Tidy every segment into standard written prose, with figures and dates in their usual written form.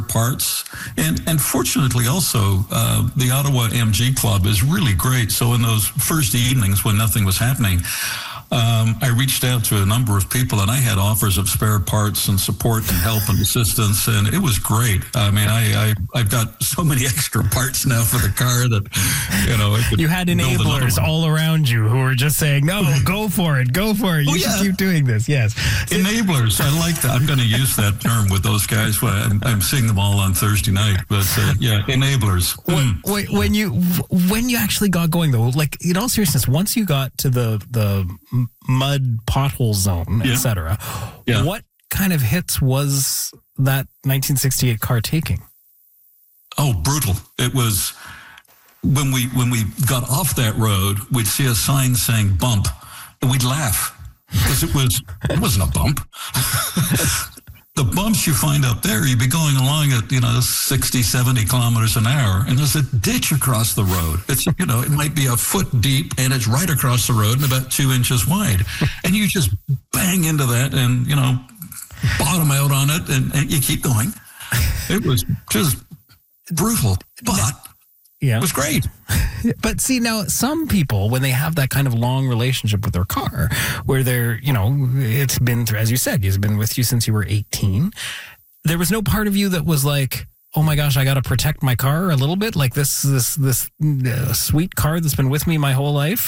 parts. And fortunately also, the Ottawa MG Club is really great. So in those first evenings when nothing was happening, I reached out to a number of people, and I had offers of spare parts and support and help and assistance, and it was great. I mean, I've got so many extra parts now for the car that, I could you had enablers all around you who were just saying, no, go for it. You should keep doing this. Yes. Enablers. I like that. I'm going to use that term with those guys. I'm seeing them all on Thursday night, but enablers. When you actually got going, though, like, in all seriousness, once you got to the mud pothole zone, etc. Yeah. What kind of hits was that 1968 car taking? Oh, brutal. It was when we got off that road, we'd see a sign saying bump, and we'd laugh because it wasn't a bump. The bumps you find up there, you'd be going along at, 60, 70 kilometers an hour, and there's a ditch across the road. It's, it might be a foot deep, and it's right across the road and about 2 inches wide. And you just bang into that and, bottom out on it, and you keep going. It was just brutal, but it was great. But see, now some people, when they have that kind of long relationship with their car, where they're, it's been through, as you said, it's been with you since you were 18. There was no part of you that was like, oh my gosh, I got to protect my car a little bit. Like this sweet car that's been with me my whole life.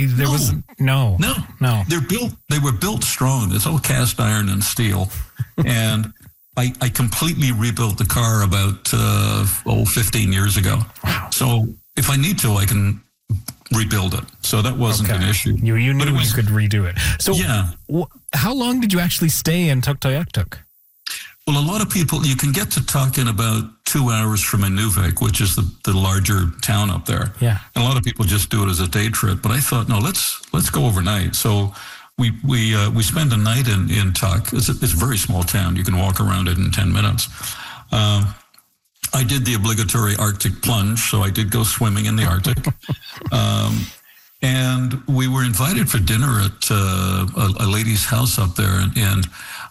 No. They were built strong. It's all cast iron and steel. And I completely rebuilt the car about 15 years ago. Wow. So if I need to, I can rebuild it. So that wasn't an issue. You knew you could redo it. So how long did you actually stay in Tuktoyaktuk? Well, a lot of people, you can get to Tuk in about 2 hours from Inuvik, which is the larger town up there. Yeah. And a lot of people just do it as a day trip. But I thought, no, let's go overnight. So we spend a night in Tuk. It's a very small town. You can walk around it in 10 minutes. I did the obligatory Arctic plunge, so I did go swimming in the Arctic. And we were invited for dinner at a lady's house up there. And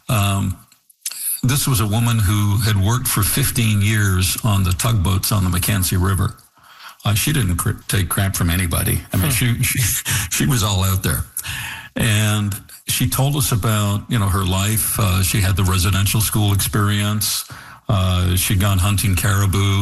this was a woman who had worked for 15 years on the tugboats on the Mackenzie River. She didn't take crap from anybody. I mean, she was all out there. And she told us about, her life. She had the residential school experience. She'd gone hunting caribou.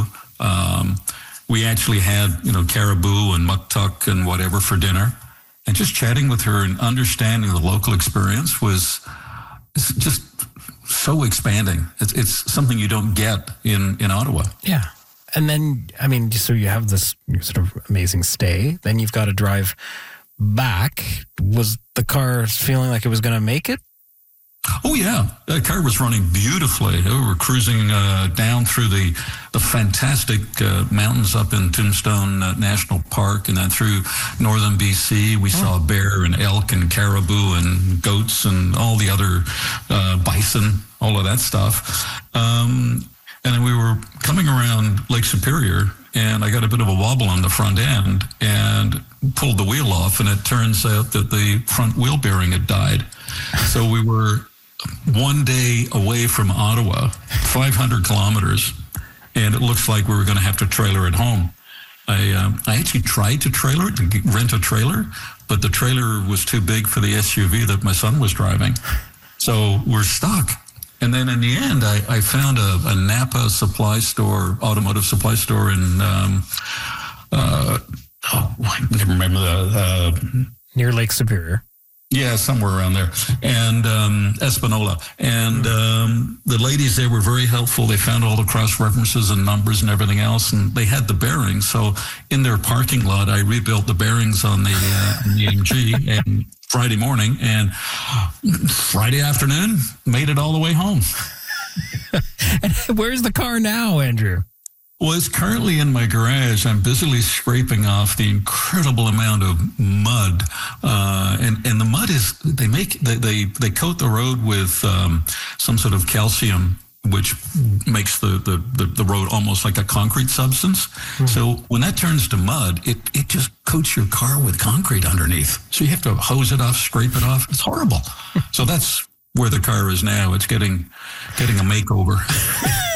We actually had, caribou and muktuk and whatever for dinner. And just chatting with her and understanding the local experience was just so expanding. It's something you don't get in Ottawa. Yeah. And then, I mean, so you have this sort of amazing stay. Then you've got to drive back. Was the car feeling like it was going to make it? Oh, yeah. The car was running beautifully. We were cruising down through the fantastic mountains up in Tombstone National Park, and then through northern BC. We saw bear and elk and caribou and goats and all the other bison, all of that stuff. And then we were coming around Lake Superior, and I got a bit of a wobble on the front end and pulled the wheel off, and it turns out that the front wheel bearing had died. So we were 1 day away from Ottawa, 500 kilometers, and it looks like we were going to have to trailer it home. I actually tried to rent a trailer, but the trailer was too big for the SUV that my son was driving. So we're stuck. And then in the end, I found a Napa supply store, automotive supply store in, I never remember near Lake Superior. Yeah, somewhere around there. And Espanola. And the ladies there were very helpful. They found all the cross references and numbers and everything else, and they had the bearings. So in their parking lot, I rebuilt the bearings on the AMG and Friday morning, and Friday afternoon, made it all the way home. And where's the car now, Andrew? Well, it's currently in my garage. I'm busily scraping off the incredible amount of mud, and the mud is they coat the road with some sort of calcium, which makes the road almost like a concrete substance. Mm-hmm. So when that turns to mud, it just coats your car with concrete underneath. So you have to hose it off, scrape it off. It's horrible. So that's where the car is now. It's getting a makeover.